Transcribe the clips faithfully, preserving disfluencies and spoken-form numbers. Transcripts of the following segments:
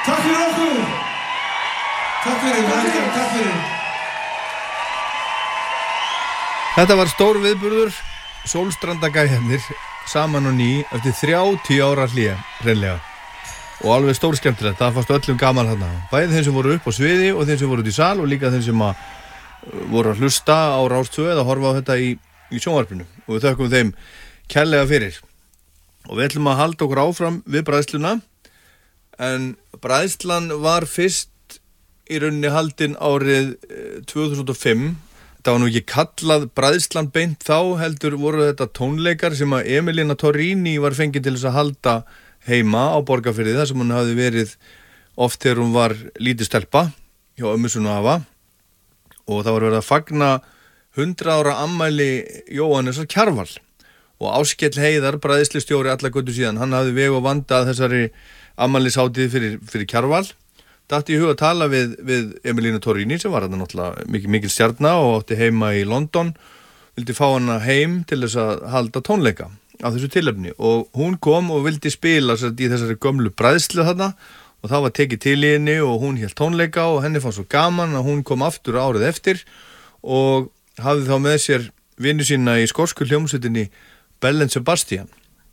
Takk fyrir okkur. Takk fyrir, velkomin, takk fyrir. Þetta var stór viðburður, Sólstrandagæjarnir saman og ný eftir þrjátíu ára hlé, hreinlega. Og alveg stór skemmtilegt, það fannst öllum gaman þarna. Bæði þeim sem voru upp á sviði og þeim sem voru út í sal og líka þeim sem að voru að hlusta á Rás tvö eða horfa á þetta í, í sjónvarpinu. Og við þökkum þeim kærlega fyrir. Og við ætlum að halda okkur áfram við bræðsluna, en bræðslan var fyrst í rauninni haldin árið tvö þúsund og fimm. Þetta var nú ekki kallað bræðslan beint þá, heldur voru þetta tónleikar sem að Emilina Torrini var fengin til þess að halda heima á Borgarfirði, þar sem hún hafði verið oft þegar hún var lítið stelpa hjá ömmu sinni og afa, og það var verið að fagna hundrað ára afmæli Jóhannesar Kjarval, og Áskell Heiðar, bræðslustjóri alla götu síðan, hann hafði veg og vandað þessari afmælishátíð fyrir, fyrir Kjarval. Datti í hug að tala við, við Emilina Torrini, sem var þarna náttúrulega mikil, mikil stjarna og átti heima í London, vildi fá hana heim til þess að halda tónleika á þessu tilefni, og hún kom og vildi spila sér í þessari gömlu bræðslu þarna, og það var tekið til í henni og hún hélt tónleika og henni fannst svo gaman að hún kom aftur árið eftir og hafði þá með sér vinu sína í skosku hljómsveitinni Bell and Sebastian.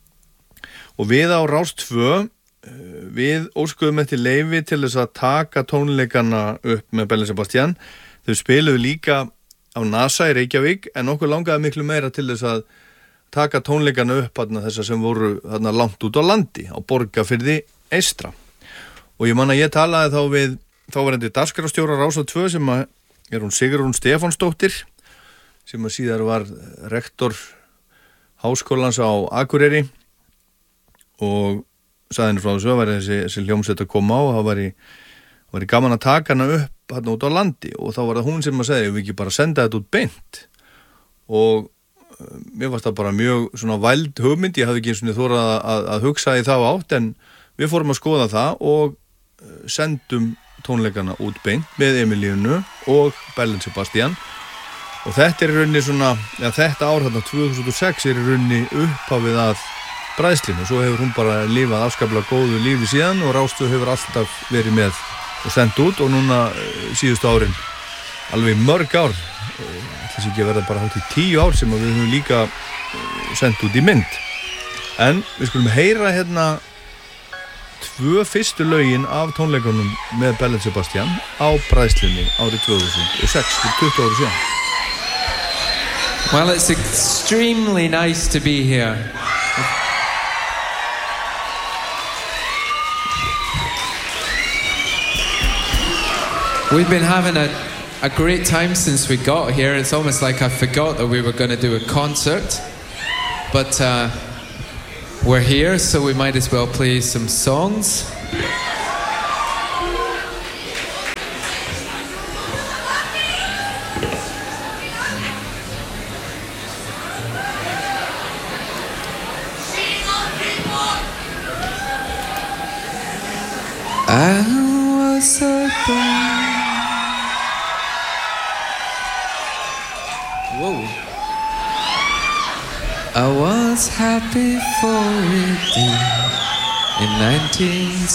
Og við á Rás tvö, við óskuðum eftir leyfi til þess að taka tónleikana upp með Bell and Sebastian. Þau spiluðu líka á NASA í Reykjavík, en okkur langaði miklu meira til þess að taka tónleikana upp þarna þessar sem voru þarna langt út á landi á Borgarfirði eystra. Og ég man að ég talaði þá við þáverandi dagskrárstjóra Rásar tvö, sem að er hún Sigrún Stefánsdóttir, sem að síðar var rektor háskólans á Akureyri, og sagði henni frá þessu að væri þessi, þessi hljómsveit að koma á, og það væri, væri gaman að taka hana upp þarna út á landi, og þá var það hún sem að segja, við ekki bara senda þetta út beint. Og mér varst það bara mjög svona væld hugmynd, ég hafði ekki eins og þórað að, að hugsa í þá átt, en við fórum að skoða það og sendum tónleikana út beint með Emilínu og Bell and Sebastian, og þetta er í rauninni svona, ja, þetta ár þarna tvö þúsund og sex er í rauninni upphafið að bræðslinu, svo hefur hún bara lifað afskaplega góðu lífi síðan, og Rás tvö hefur alltaf verið með og sendt út, og núna síðustu árin alveg mörg ár, þess ekki að verða bara hátt í tíu ár sem við höfum líka sendt út í mynd. En við skulum heyra hérna tvö fyrstu lögin af tónleikunum með Bell and Sebastian á bræðslunni árið tvö þúsund og sex, fyrir tuttugu ára síðan. Well, it's extremely nice to be here. We've been having a, a great time since we got here. It's almost like I forgot that we were going to do a concert. But uh, we're here, so we might as well play some songs. I was a boy. Whoa. I was happy for it in nineteen